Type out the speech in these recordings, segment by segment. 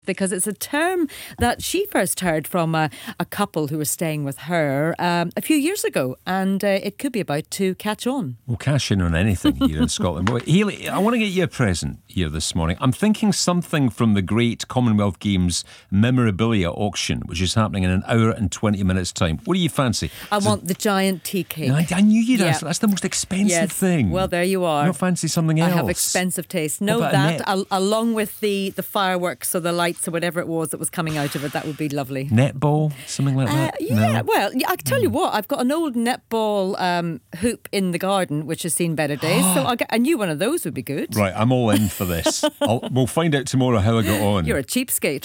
because it's a term that she first heard from a couple who were staying with her a few years ago, and it could be about to catch on. We'll cash in on anything here in Scotland. But Hayley, I want to get you a present here this morning. I'm thinking something from the great Commonwealth Games memorabilia auction, which is happening in an hour and 20 minutes' time. What do you fancy? I want the giant tea cake. I knew you'd ask. That's the most expensive thing. Well, there you are. You don't fancy something else? I have expensive taste. No, that along with the fireworks or the lights or whatever it was that was coming out of it, that would be lovely. Netball, something like that? Yeah, no. Well, I tell you what, I've got an old netball hoop in the garden which has seen better days, so I knew one of those would be good. Right, I'm all in for this. We'll find out tomorrow how I got on. You're a cheapskate.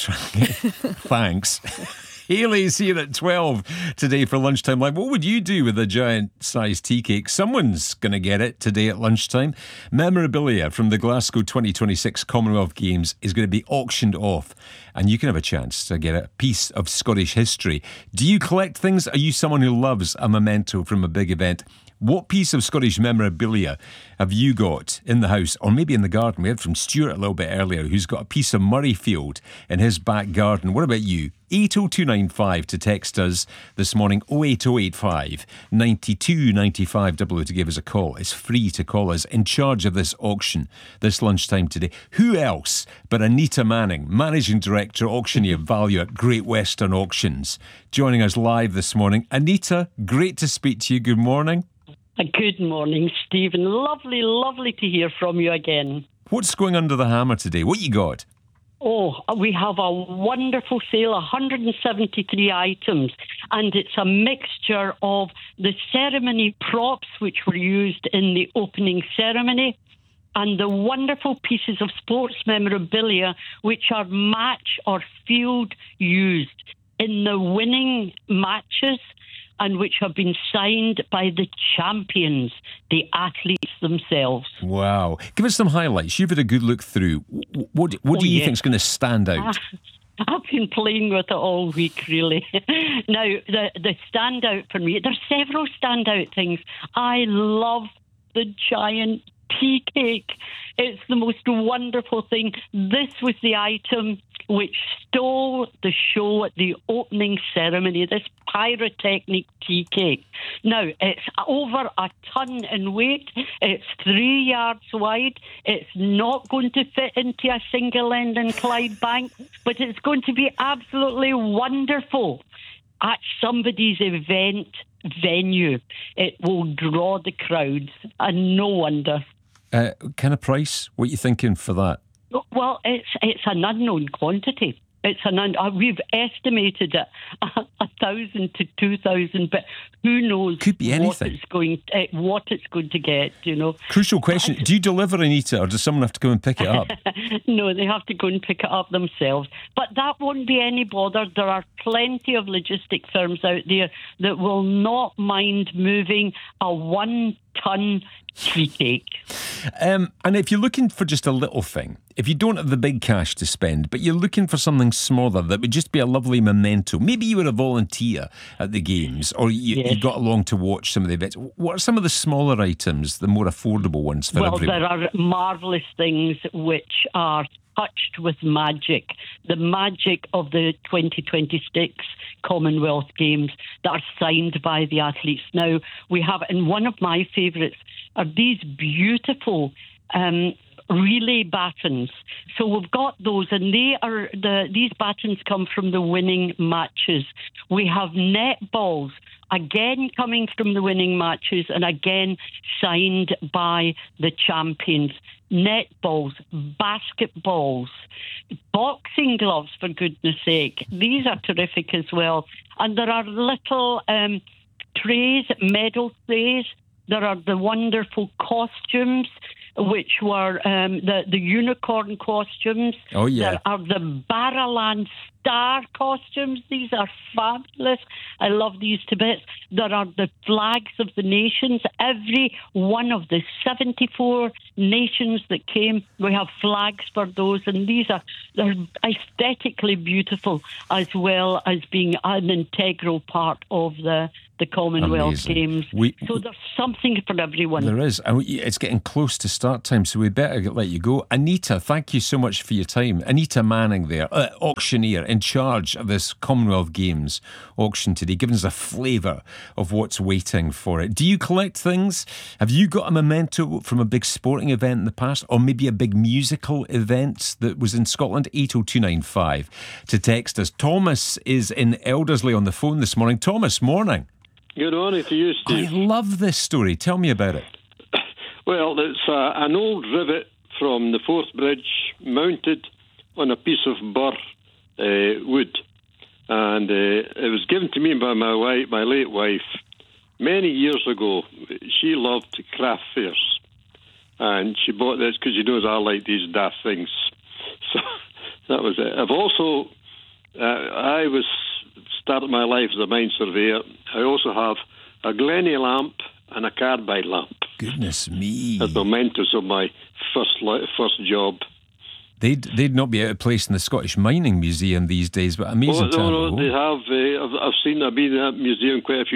Thanks. Hayley's here at 12 today for Lunchtime Live. What would you do with a giant-sized tea cake? Someone's going to get it today at lunchtime. Memorabilia from the Glasgow 2026 Commonwealth Games is going to be auctioned off, and you can have a chance to get a piece of Scottish history. Do you collect things? Are you someone who loves a memento from a big event? What piece of Scottish memorabilia have you got in the house, or maybe in the garden? We heard from Stuart a little bit earlier, who's got a piece of Murrayfield in his back garden. What about you? 80295 to text us this morning, 08085 92 95 00 to give us a call. It's free to call us. In charge of this auction this lunchtime today, who else but Anita Manning, Managing Director, Auctioneer Value at Great Western Auctions, joining us live this morning. Anita, great to speak to you. Good morning. Good morning, Stephen. Lovely to hear from you again. What's going under the hammer today? What you got? Oh, we have a wonderful sale, 173 items, and it's a mixture of the ceremony props which were used in the opening ceremony and the wonderful pieces of sports memorabilia which are match or field used in the winning matches and which have been signed by the champions, the athletes themselves. Wow. Give us some highlights. You've had a good look through. What do you think is going to stand out? I've been playing with it all week, really. Now, the standout for me, there's several standout things. I love the giant tea cake. It's the most wonderful thing. This was the item which stole the show at the opening ceremony, this pyrotechnic tea cake. Now, it's over a ton in weight. It's 3 yards wide. It's not going to fit into a single end in Clydebank, but it's going to be absolutely wonderful at somebody's event venue. It will draw the crowds, and no wonder. Kind of price? What are you thinking for that? Well, it's an unknown quantity. We've estimated it 1,000 to 2,000, but who knows? Could be anything. What it's going to get, you know. Crucial question: do you deliver, Anita, or does someone have to go and pick it up? No, they have to go and pick it up themselves. But that won't be any bother. There are plenty of logistic firms out there that will not mind moving a 1-ton tea cake. And if you're looking for just a little thing, if you don't have the big cash to spend, but you're looking for something smaller that would just be a lovely memento, maybe you were a volunteer at the games, or you got along to watch some of the events. What are some of the smaller items, the more affordable ones for everyone? Well, there are marvellous things which are touched with magic, the magic of the 2026 Commonwealth Games that are signed by the athletes. Now, we have, and one of my favourites are these beautiful relay batons. So we've got those, and these batons come from the winning matches. We have netballs, again coming from the winning matches, and again signed by the champions. Netballs, basketballs, boxing gloves, for goodness sake. These are terrific as well. And there are little trays, medal trays. There are the wonderful costumes, which were the unicorn costumes. Oh, yeah. There are the Barrowland Star costumes. These are fabulous. I love these to bits. There are the flags of the nations. Every one of the 74 nations that came, we have flags for those, and they're aesthetically beautiful as well as being an integral part of the the Commonwealth Amazing. Games. So there's something for everyone. There is. And it's getting close to start time, so we better let you go. Anita, thank you so much for your time. Anita Manning there, auctioneer in charge of this Commonwealth Games auction today, giving us a flavour of what's waiting for it. Do you collect things? Have you got a memento from a big sporting event in the past, or maybe a big musical event that was in Scotland? 80295 to text us. Thomas is in Elderslie on the phone this morning. Thomas, morning. Good morning to you, Steve. I love this story. Tell me about it. Well, it's an old rivet from the Forth Bridge mounted on a piece of burr wood. And it was given to me by my late wife, many years ago. She loved craft fairs. And she bought this because she knows I like these daft things. So that was it. I've also, I started my life as a mine surveyor. I also have a Glennie lamp and a carbide lamp. Goodness me. As mementos of my first job. They'd not be out of place in the Scottish Mining Museum these days, but amazing to have. No, they have. I've been in that museum quite a few